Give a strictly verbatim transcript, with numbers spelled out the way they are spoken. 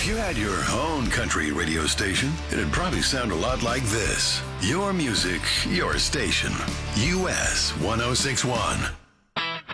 If you had your own country radio station, it'd probably sound a lot like this. Your music, your station. U S one oh six one.